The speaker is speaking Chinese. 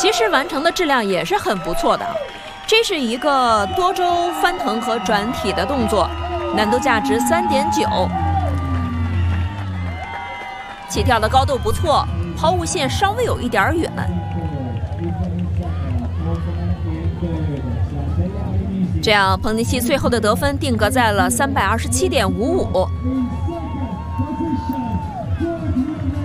其实完成的质量也是很不错的。这是一个多周翻腾和转体的动作，难度价值3.9。起跳的高度不错，抛物线稍微有一点远。这样，彭尼西最后的得分定格在了327.55。